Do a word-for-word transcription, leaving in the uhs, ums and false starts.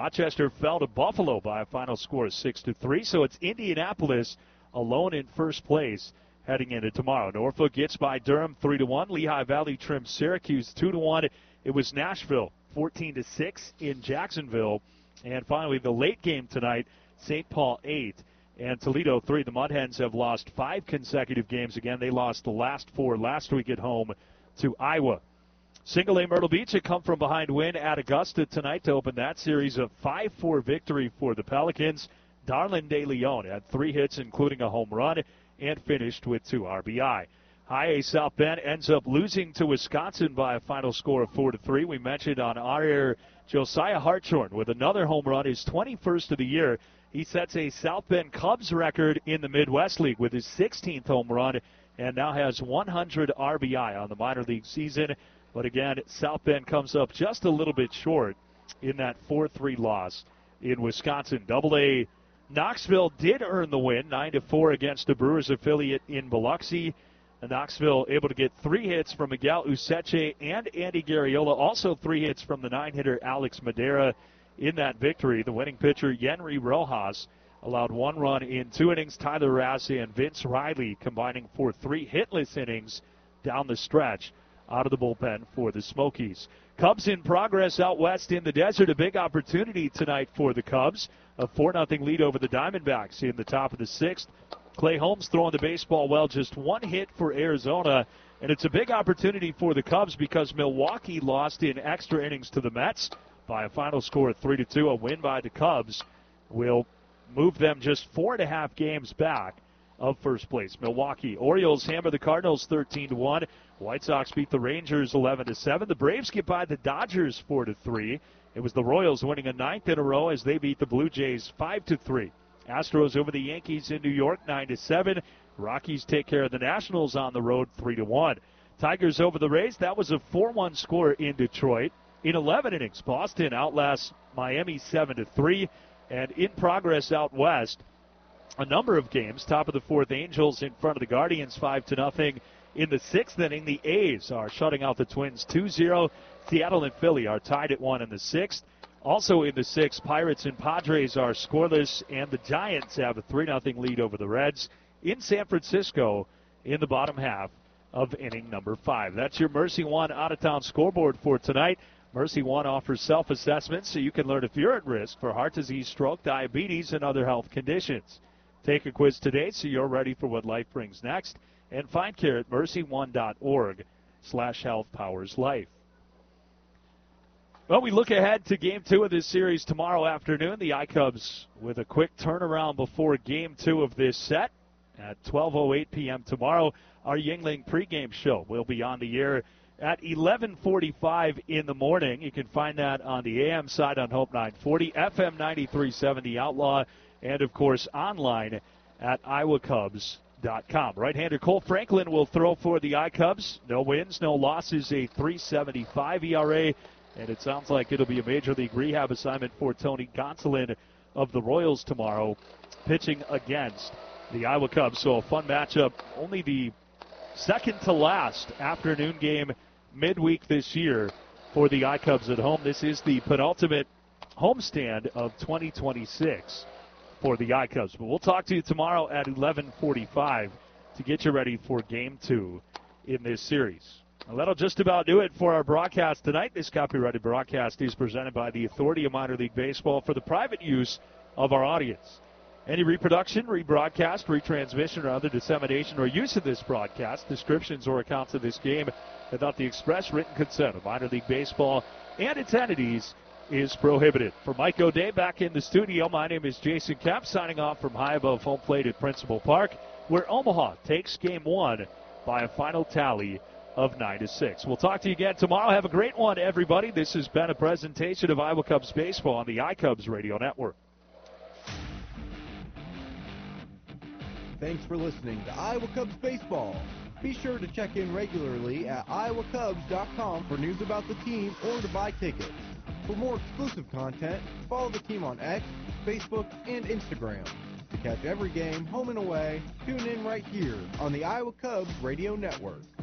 Rochester fell to Buffalo by a final score of six to three, so it's Indianapolis alone in first place heading into tomorrow. Norfolk gets by Durham three to one. Lehigh Valley trims Syracuse two to one. It was Nashville fourteen to six in Jacksonville. And finally, the late game tonight, Saint Paul eight and Toledo three. The Mudhens have lost five consecutive games. Again, they lost the last four last week at home to Iowa. Single A Myrtle Beach, a come-from-behind win at Augusta tonight to open that series. A five four victory for the Pelicans. Darlin De Leon had three hits, including a home run, and finished with two R B I. High A South Bend ends up losing to Wisconsin by a final score of four to three. We mentioned on our air Josiah Hartshorn with another home run, his twenty-first of the year. He sets a South Bend Cubs record in the Midwest League with his sixteenth home run and now has one hundred R B I on the minor league season. But again, South Bend comes up just a little bit short in that four three loss in Wisconsin. Double A Knoxville did earn the win, nine to four against the Brewers affiliate in Biloxi. And Knoxville able to get three hits from Miguel Useche and Andy Garriola. Also three hits from the nine-hitter Alex Madera in that victory. The winning pitcher, Yenry Rojas, allowed one run in two innings. Tyler Rassi and Vince Riley combining for three hitless innings down the stretch out of the bullpen for the Smokies. Cubs in progress out west in the desert. A big opportunity tonight for the Cubs. A four nothing lead over the Diamondbacks in the top of the sixth. Clay Holmes throwing the baseball well, just one hit for Arizona. And it's a big opportunity for the Cubs because Milwaukee lost in extra innings to the Mets by a final score of three to two. A win by the Cubs will move them just four and a half games back of first place. Milwaukee Orioles hammer the Cardinals thirteen to one. White Sox beat the Rangers eleven to seven. The Braves get by the Dodgers four to three. It was the Royals winning a ninth in a row as they beat the Blue Jays five to three. Astros over the Yankees in New York nine to seven. Rockies take care of the Nationals on the road three to one. Tigers over the Rays. That was a four one score in Detroit. In eleven innings, Boston outlasts Miami seven to three. And in progress out west, a number of games. Top of the fourth, Angels in front of the Guardians five to nothing. In the sixth inning, the A's are shutting out the Twins two zero. Seattle and Philly are tied at one in the sixth. Also in the sixth, Pirates and Padres are scoreless, and the Giants have a three nothing lead over the Reds in San Francisco in the bottom half of inning number five. That's your Mercy One out-of-town scoreboard for tonight. Mercy One offers self-assessments so you can learn if you're at risk for heart disease, stroke, diabetes, and other health conditions. Take a quiz today so you're ready for what life brings next. And find care at mercy one dot org slash health powers life. Well, we look ahead to game two of this series tomorrow afternoon. The iCubs with a quick turnaround before game two of this set at twelve oh eight p.m. tomorrow. Our Yuengling pregame show will be on the air at eleven forty-five in the morning. You can find that on the A M side on Hope nine forty, F M ninety-three point seven The Outlaw, and, of course, online at iowa cubs dot com. Right-hander Cole Franklin will throw for the iCubs. No wins, no losses, a three seventy-five E R A. And it sounds like it'll be a Major League rehab assignment for Tony Gonsolin of the Royals tomorrow, pitching against the Iowa Cubs. So a fun matchup. Only the second to last afternoon game midweek this year for the iCubs at home. This is the penultimate homestand of twenty twenty-six for the iCubs. But we'll talk to you tomorrow at eleven forty-five to get you ready for game two in this series. Well, that'll just about do it for our broadcast tonight. This copyrighted broadcast is presented by the Authority of Minor League Baseball for the private use of our audience. Any reproduction, rebroadcast, retransmission, or other dissemination or use of this broadcast, descriptions or accounts of this game without the express written consent of Minor League Baseball and its entities is prohibited. For Mike O'Day back in the studio, my name is Jason Kemp, signing off from high above home plate at Principal Park, where Omaha takes game one by a final tally of nine to six. We'll talk to you again tomorrow. Have a great one, everybody. This has been a presentation of Iowa Cubs Baseball on the iCubs Radio Network. Thanks for listening to Iowa Cubs Baseball. Be sure to check in regularly at iowa cubs dot com for news about the team or to buy tickets. For more exclusive content, follow the team on X, Facebook, and Instagram. To catch every game, home and away, tune in right here on the Iowa Cubs Radio Network.